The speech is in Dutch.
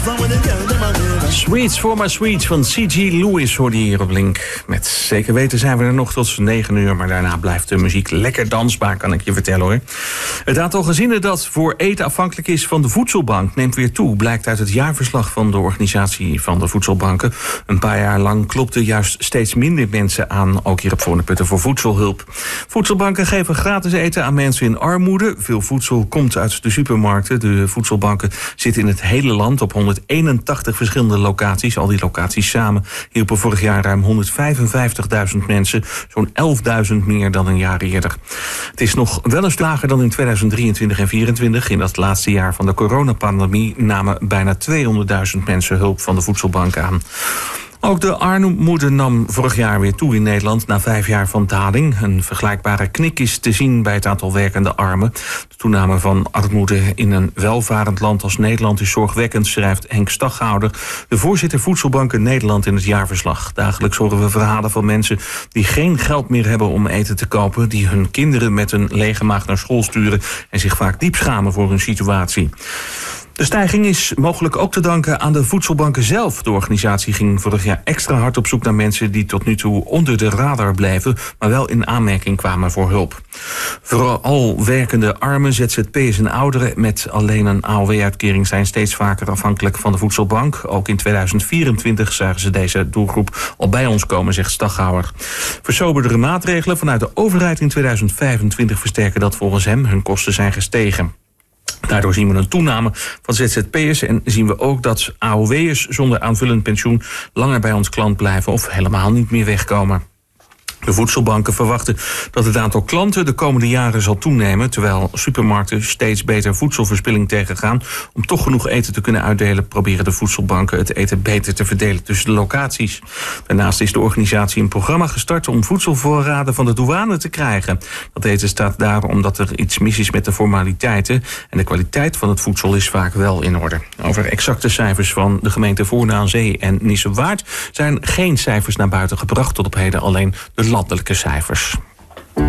Sweets for my sweets van C.G. Lewis hoorde je hier op Link. Met zeker weten zijn we er nog tot 9 uur... maar daarna blijft de muziek lekker dansbaar, kan ik je vertellen hoor. Het aantal gezinnen dat voor eten afhankelijk is van de voedselbank... neemt weer toe, blijkt uit het jaarverslag van de organisatie van de voedselbanken. Een paar jaar lang klopten juist steeds minder mensen aan... ook hier op Voorne-Putten voor voedselhulp. Voedselbanken geven gratis eten aan mensen in armoede. Veel voedsel komt uit de supermarkten. De voedselbanken zitten in het hele land op 181 verschillende locaties. Al die locaties samen hielpen vorig jaar ruim 155.000 mensen. Zo'n 11.000 meer dan een jaar eerder. Het is nog wel een stuk lager dan in 2023 en 2024. In dat laatste jaar van de coronapandemie namen bijna 200.000 mensen hulp van de voedselbank aan. Ook de armoede nam vorig jaar weer toe in Nederland na 5 jaar van daling. Een vergelijkbare knik is te zien bij het aantal werkende armen. De toename van armoede in een welvarend land als Nederland is zorgwekkend, schrijft Henk Staghouder, de voorzitter Voedselbanken Nederland in het jaarverslag. Dagelijks horen we verhalen van mensen die geen geld meer hebben om eten te kopen, die hun kinderen met een lege maag naar school sturen en zich vaak diep schamen voor hun situatie. De stijging is mogelijk ook te danken aan de voedselbanken zelf. De organisatie ging vorig jaar extra hard op zoek naar mensen die tot nu toe onder de radar bleven, maar wel in aanmerking kwamen voor hulp. Vooral werkende armen, ZZP'ers en ouderen met alleen een AOW-uitkering zijn steeds vaker afhankelijk van de voedselbank. Ook in 2024 zagen ze deze doelgroep al bij ons komen, zegt Staghouwer. Versoberdere maatregelen vanuit de overheid in 2025 versterken dat volgens hem. Hun kosten zijn gestegen. Daardoor zien we een toename van ZZP'ers en zien we ook dat AOW'ers zonder aanvullend pensioen langer bij ons klant blijven of helemaal niet meer wegkomen. De voedselbanken verwachten dat het aantal klanten de komende jaren zal toenemen, terwijl supermarkten steeds beter voedselverspilling tegengaan. Om toch genoeg eten te kunnen uitdelen, proberen de voedselbanken het eten beter te verdelen tussen de locaties. Daarnaast is de organisatie een programma gestart om voedselvoorraden van de douane te krijgen. Dat eten staat daar omdat er iets mis is met de formaliteiten en de kwaliteit van het voedsel is vaak wel in orde. Over exacte cijfers van de gemeente Voorne aan Zee en Nissewaard zijn geen cijfers naar buiten gebracht, tot op heden alleen de landelijke cijfers.